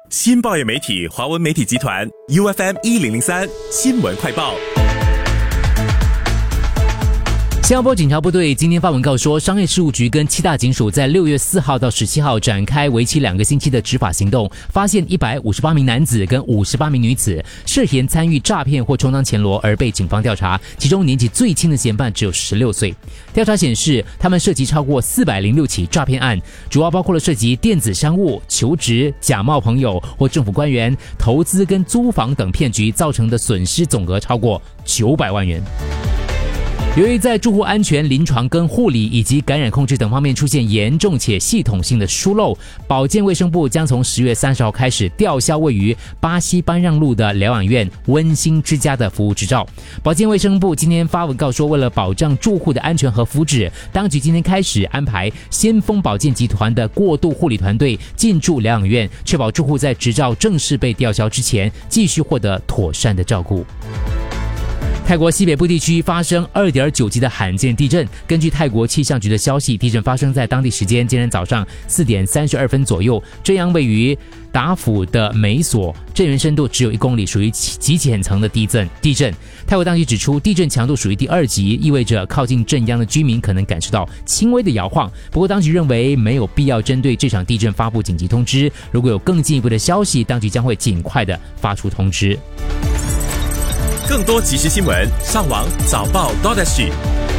新报业媒体华文媒体集团 UFM1003 新闻快报。 新加坡警察部队今天发文告说，商业事务局跟7大警署在6月4号到17号展开为期2个星期的执法行动，发现158名男子跟58名女子涉嫌参与诈骗或充当钱罗而被警方调查，其中年纪最轻的嫌犯只有16岁。调查显示，他们涉及超过406起诈骗案，主要包括了涉及电子商务、求职、假冒朋友或政府官员、投资跟租房等骗局，造成的损失总额超过900万元。由于在住户安全、临床跟护理以及感染控制等方面出现严重且系统性的疏漏，保健卫生部将从10月30号开始吊销位于巴西班让路的疗养院温馨之家的服务执照。保健卫生部今天发文告说，为了保障住户的安全和福祉，当局今天开始安排先锋保健集团的过渡护理团队进驻疗养院，确保住户在执照正式被吊销之前继续获得妥善的照顾。泰国西北部地区发生2.9级的罕见地震。根据泰国气象局的消息，地震发生在当地时间今天早上4点32分左右。震央位于达府的美索，震源深度只有1公里，属于极浅层的地震。泰国当局指出，地震强度属于第2级，意味着靠近震央的居民可能感受到轻微的摇晃。不过，当局认为没有必要针对这场地震发布紧急通知。如果有更进一步的消息，当局将会尽快的发出通知。 更多即时新闻，上网早报 .SG。